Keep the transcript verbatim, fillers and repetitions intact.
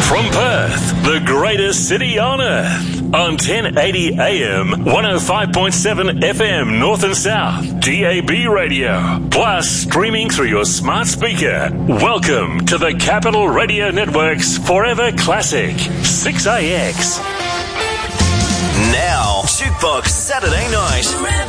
From Perth, the greatest city on earth, on ten eighty A M, one oh five point seven F M North and South, D A B radio, plus streaming through your smart speaker. Welcome to the Capital Radio Network's Forever Classic, six A X. Now, Jukebox Saturday Night.